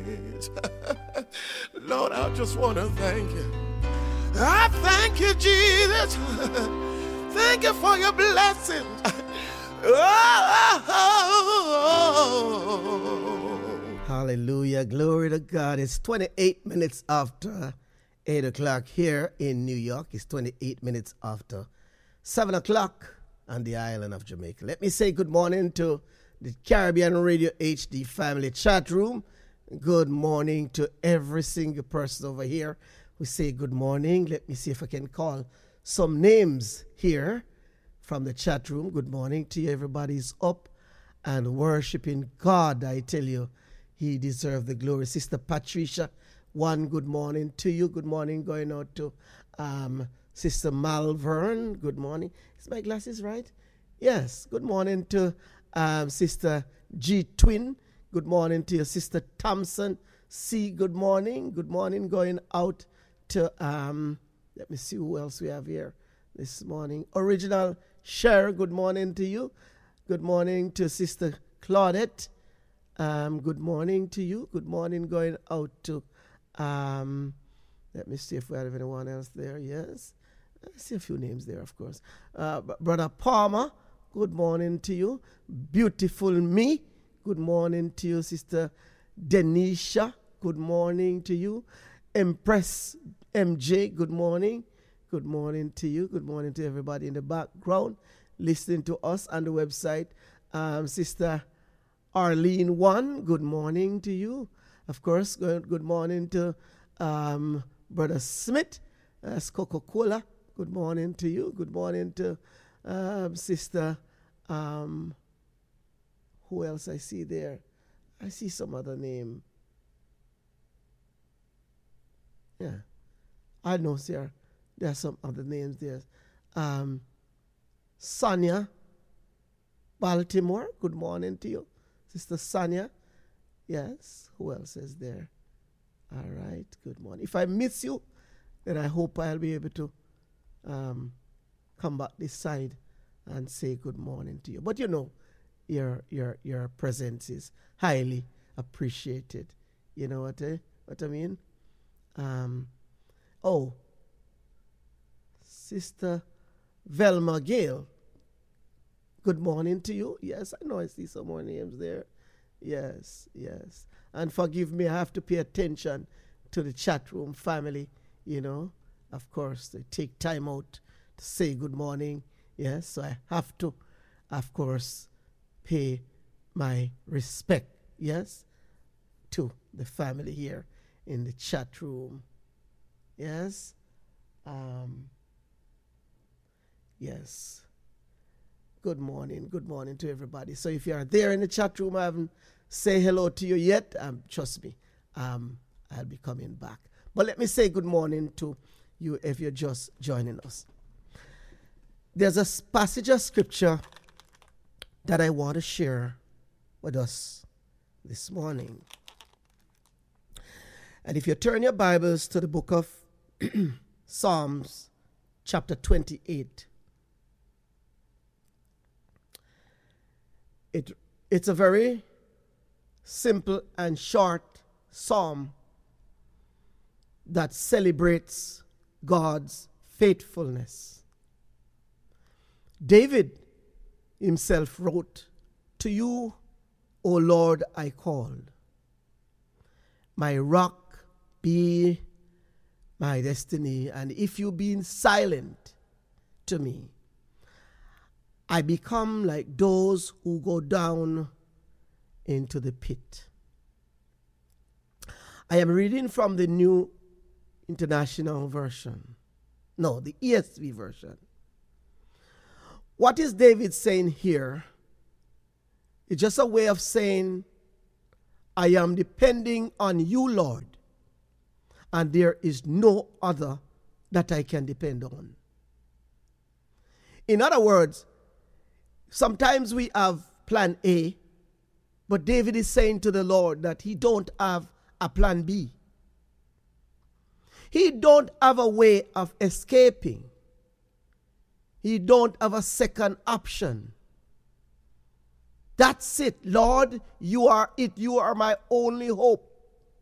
praise. Lord, I just want to thank you. I thank you, Jesus. Thank you for your blessings. Hallelujah. Glory to God. It's 28 minutes after 8 o'clock here in New York. It's 28 minutes after 7 o'clock on the island of Jamaica. Let me say good morning to the Caribbean Radio HD family chat room. Good morning to every single person over here who say good morning. Let me see if I can call some names here from the chat room. Good morning to you. Everybody's up and worshiping God. I tell you, He deserves the glory. Sister Patricia, one good morning to you. Good morning going out to Sister Malvern. Good morning. Is my glasses right? Yes. Good morning to Sister G Twin. Good morning to your Sister Thompson C. Good morning. Good morning going out to let me see who else we have here this morning. Original Cher, good morning to you. Good morning to Sister Claudette. Good morning to you. Good morning going out to let me see if we have anyone else there. Yes. I see a few names there, of course. Brother Palmer, good morning to you. Beautiful Me, good morning to you. Sister Denisha, good morning to you. Empress MJ, good morning. Good morning to you. Good morning to everybody in the background listening to us on the website. Sister Arlene One, good morning to you. Of course, good morning to Brother Smith. That's Coca-Cola. Good morning to you. Good morning to Sister, who else I see there? I see some other name. Yeah. I know, sir. There are some other names there. Sonia Baltimore, good morning to you. Sister Sonia. Yes. Who else is there? All right. Good morning. If I miss you, then I hope I'll be able to come back this side and say good morning to you. But you know, your presence is highly appreciated. You know what I mean? Sister Velma Gale, good morning to you. Yes, I know I see some more names there. Yes. And forgive me, I have to pay attention to the chat room family, you know. Of course, they take time out to say good morning. Yes, so I have to, of course, pay my respect, yes, to the family here in the chat room. Yes. Yes. Good morning to everybody. So if you are there in the chat room, I haven't say hello to you yet. Trust me, I'll be coming back. But let me say good morning to you if you're just joining us. There's a passage of scripture that I want to share with us this morning. And if you turn your Bibles to the book of Psalms, chapter 28, it's a very simple and short psalm that celebrates God's faithfulness. David himself wrote, "To you, O Lord, I called. My rock be my destiny, and if you be silent to me, I become like those who go down into the pit." I am reading from the New International Version. No, the ESV version. What is David saying here? It's just a way of saying, I am depending on you, Lord, and there is no other that I can depend on. In other words, sometimes we have plan A, but David is saying to the Lord that he don't have a plan B. He don't have a way of escaping. He don't have a second option. That's it. Lord, you are it. You are my only hope.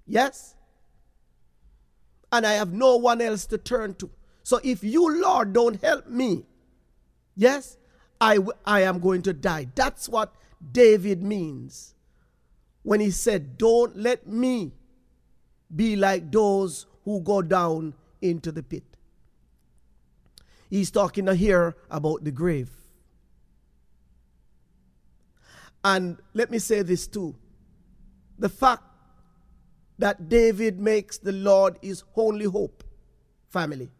Yes? And I have no one else to turn to. So if you, Lord, don't help me, yes, I am going to die. That's what David means when he said, don't let me be like those who go down into the pit. He's talking here about the grave. And let me say this too. The fact that David makes the Lord his only hope, family.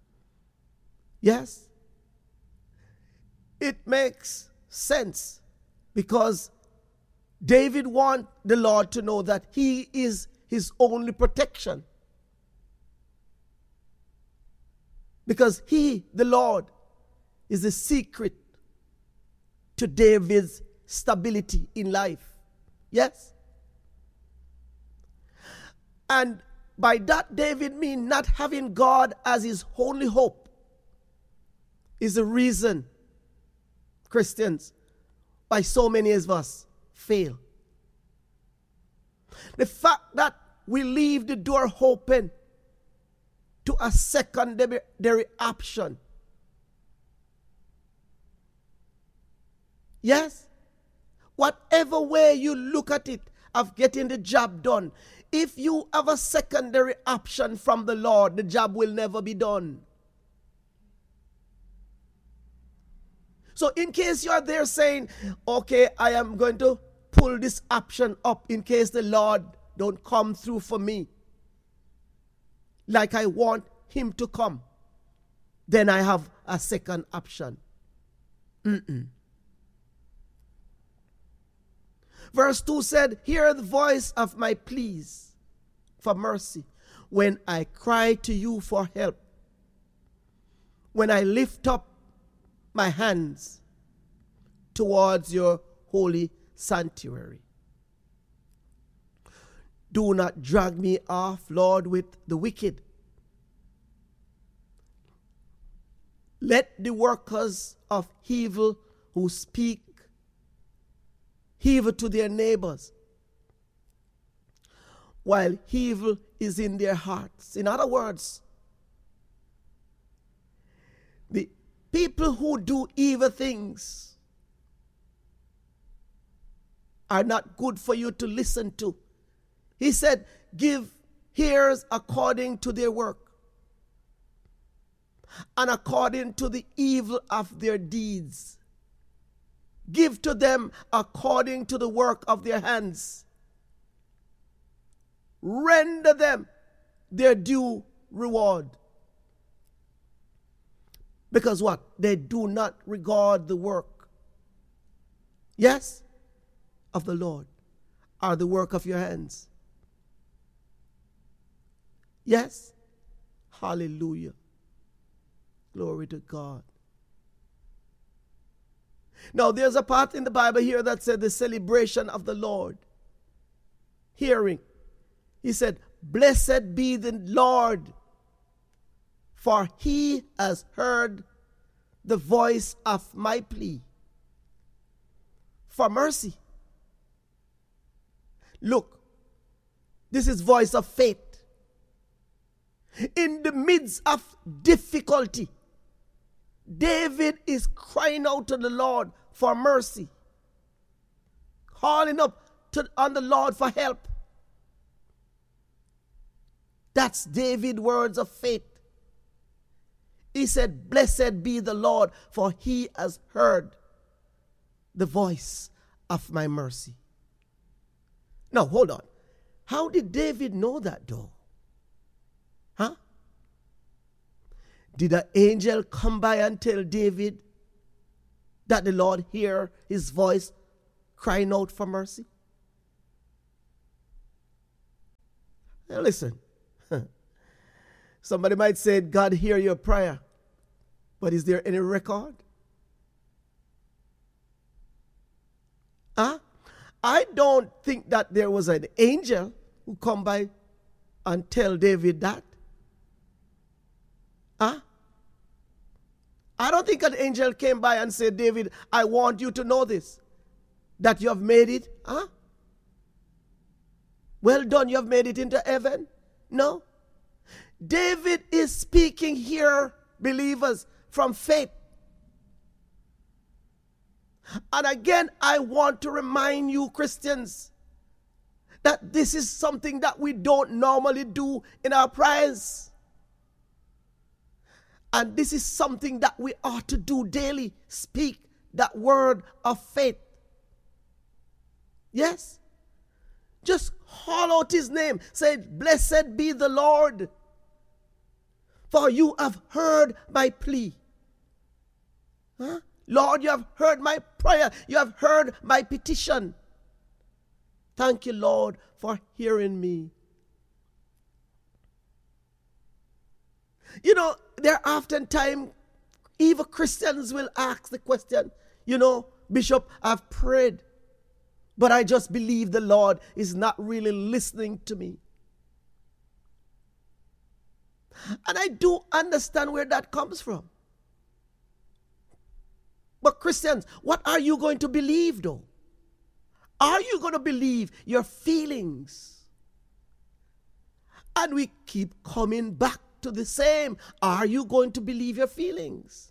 Yes? It makes sense because David wants the Lord to know that he is his only protection. Because he, the Lord, is the secret to David's stability in life. Yes? And by that, David means not having God as his only hope is the reason, Christians, why so many of us fail. The fact that we leave the door open to a secondary option. Yes? Whatever way you look at it of getting the job done, if you have a secondary option from the Lord, the job will never be done. So in case you are there saying, okay, I am going to pull this option up in case the Lord don't come through for me like I want him to come, then I have a second option. Verse 2 said, hear the voice of my pleas for mercy when I cry to you for help, when I lift up my hands towards your holy sanctuary. Do not drag me off, Lord, with the wicked. Let the workers of evil who speak evil to their neighbors, while evil is in their hearts. In other words, the people who do evil things are not good for you to listen to. He said, give ears according to their work and according to the evil of their deeds. Give to them according to the work of their hands. Render them their due reward. Because what? They do not regard the work, yes, of the Lord, or the work of your hands. Yes? Hallelujah. Glory to God. Now, there's a part in the Bible here that said the celebration of the Lord. Hearing. He said, blessed be the Lord, for he has heard the voice of my plea for mercy. Look, this is voice of faith. In the midst of difficulty, David is crying out to the Lord for mercy, calling up on the Lord for help. That's David's words of faith. He said, blessed be the Lord, for he has heard the voice of my mercy. Now, hold on. How did David know that though? Huh? Did an angel come by and tell David that the Lord hear his voice crying out for mercy? Now listen. Somebody might say, God hear your prayer. But is there any record? Huh? I don't think that there was an angel who come by and tell David that. Huh? I don't think an angel came by and said, David, I want you to know this, that you have made it. Huh? Well done, you have made it into heaven. No. David is speaking here, believers, from faith. And again, I want to remind you, Christians, that this is something that we don't normally do in our prayers. And this is something that we ought to do daily. Speak that word of faith. Yes? Just call out his name. Say, blessed be the Lord, for you have heard my plea. Huh? Lord, you have heard my prayer. You have heard my petition. Thank you, Lord, for hearing me. You know, there are oftentimes, even Christians will ask the question, Bishop, I've prayed, but I just believe the Lord is not really listening to me. And I do understand where that comes from. But Christians, what are you going to believe though? Are you going to believe your feelings? And we keep coming back to the same. Are you going to believe your feelings?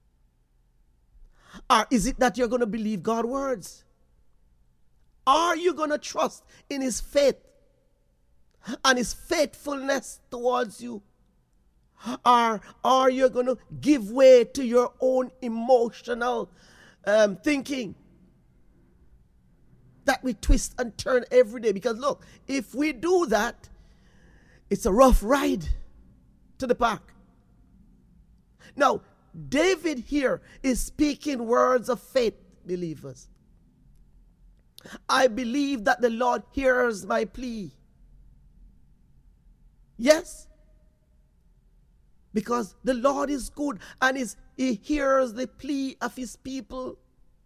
Or is it that you're going to believe God's words? Are you going to trust in his faith and his faithfulness towards you? Or are you going to give way to your own emotional thinking that we twist and turn every day? Because look, if we do that, it's a rough ride to the park. Now, David here is speaking words of faith, believers. I believe that the Lord hears my plea. Yes. Because the Lord is good and he hears the plea of his people.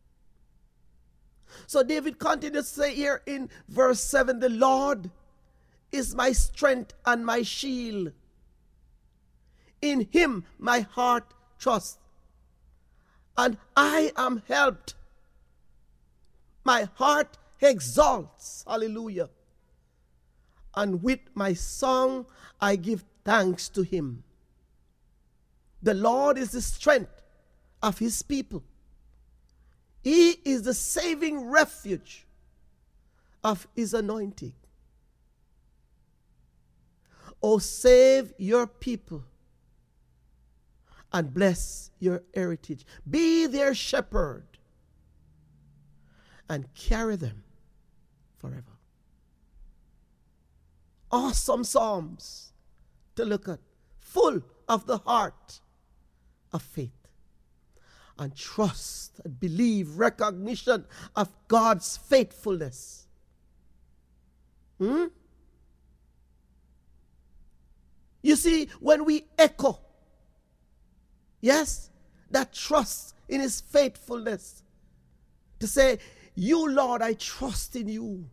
So David continues to say here in verse 7, the Lord is my strength and my shield. In him my heart trusts, and I am helped. My heart exalts, hallelujah. And with my song I give thanks to him. The Lord is the strength of his people. He is the saving refuge of his anointing. Oh, save your people and bless your heritage. Be their shepherd and carry them forever. Awesome Psalms to look at, full of the heart of faith and trust and believe, recognition of God's faithfulness. You see, when we echo, yes, that trust in his faithfulness, to say, you, Lord, I trust in you.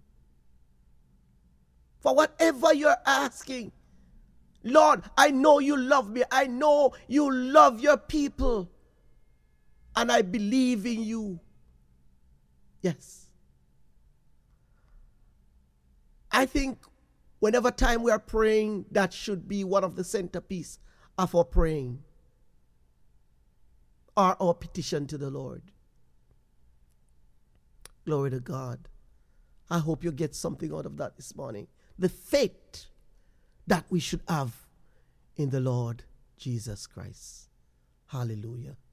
For whatever you're asking, Lord, I know you love me. I know you love your people. And I believe in you. Yes. I think whenever time we are praying, that should be one of the centerpiece of our praying or our petition to the Lord. Glory to God. I hope you get something out of that this morning. The faith that we should have in the Lord Jesus Christ. Hallelujah.